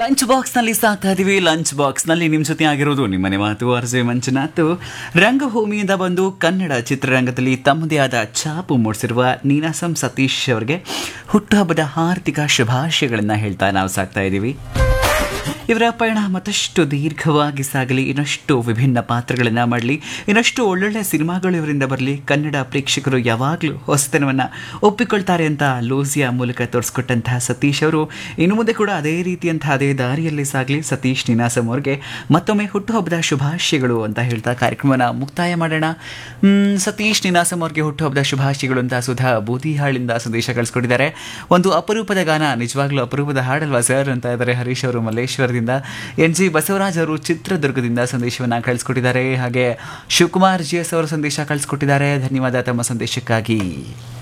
Lunch ಬಾಕ್ಸ್ನಲ್ಲಿ ಸಾಕ್ತಾ ಇದೀವಿ. ಲಂಚ್ ಬಾಕ್ಸ್ನಲ್ಲಿ ನಿಮ್ಮ ಜೊತೆ ಆಗಿರೋದು ನಿಮ್ಮನೆ ಮಾತು ಅರ್ಜೆ ಮಂಜುನಾಥ್. ರಂಗಭೂಮಿಯಿಂದ ಬಂದು ಕನ್ನಡ ಚಿತ್ರರಂಗದಲ್ಲಿ ತಮ್ಮದೇ ಆದ ಛಾಪು ಮೂಡಿಸಿರುವ ನೀನಾಸಂ ಸತೀಶ್ ಅವರಿಗೆ ಹುಟ್ಟುಹಬ್ಬದ ಹಾರ್ದಿಕ ಶುಭಾಶಯಗಳನ್ನು ಹೇಳ್ತಾ ನಾವು ಸಾಕ್ತಾ ಇದ್ದೀವಿ. ಇವರ ಪಯಣ ಮತ್ತಷ್ಟು ದೀರ್ಘವಾಗಿ ಸಾಗಲಿ, ಇನ್ನಷ್ಟು ವಿಭಿನ್ನ ಪಾತ್ರಗಳನ್ನು ಮಾಡಲಿ, ಇನ್ನಷ್ಟು ಒಳ್ಳೊಳ್ಳೆ ಸಿನಿಮಾಗಳು ಇವರಿಂದ ಬರಲಿ. ಕನ್ನಡ ಪ್ರೇಕ್ಷಕರು ಯಾವಾಗಲೂ ಹೊಸತನವನ್ನು ಒಪ್ಪಿಕೊಳ್ತಾರೆ ಅಂತ ಲೂಸಿಯಾ ಮೂಲಕ ತೋರಿಸ್ಕೊಟ್ಟಂತಹ ಸತೀಶ್ ಅವರು ಇನ್ನು ಮುಂದೆ ಕೂಡ ಅದೇ ರೀತಿಯಂತಹ ಅದೇ ದಾರಿಯಲ್ಲಿ ಸಾಗಲಿ. ಸತೀಶ್ ನೀನಾಸಂ ಅವ್ರಿಗೆ ಮತ್ತೊಮ್ಮೆ ಹುಟ್ಟುಹಬ್ಬದ ಶುಭಾಶಯಗಳು ಅಂತ ಹೇಳ್ತಾ ಕಾರ್ಯಕ್ರಮನ ಮುಕ್ತಾಯ ಮಾಡೋಣ. ಸತೀಶ್ ನೀನಾಸಂ ಅವ್ರಿಗೆ ಹುಟ್ಟುಹಬ್ಬದ ಶುಭಾಶಯಗಳು ಅಂತ ಸುಧಾ ಬೂದಿಹಾಳಿಂದ ಸಂದೇಶ ಕಳಿಸ್ಕೊಟ್ಟಿದ್ದಾರೆ. ಒಂದು ಅಪರೂಪದ ಗಾನ, ನಿಜವಾಗ್ಲೂ ಅಪರೂಪದ ಹಾಡಲ್ವಾ ಸರ್ ಅಂತ ಇದ್ದಾರೆ ಹರೀಶ್ ಅವರು ಮಲ್ಲೇಶ್ವರದಿಂದ. ಎನ್ ಜಿ ಬಸವರಾಜ್ ಅವರು ಚಿತ್ರದುರ್ಗದಿಂದ ಸಂದೇಶವನ್ನು ಕಳಿಸ್ಕೊಟ್ಟಿದ್ದಾರೆ. ಹಾಗೆ ಶಿವಕುಮಾರ್ ಜಿಎಸ್ ಅವರು ಸಂದೇಶ ಕಳಿಸ್ಕೊಟ್ಟಿದ್ದಾರೆ. ಧನ್ಯವಾದ ತಮ್ಮ ಸಂದೇಶಕ್ಕಾಗಿ.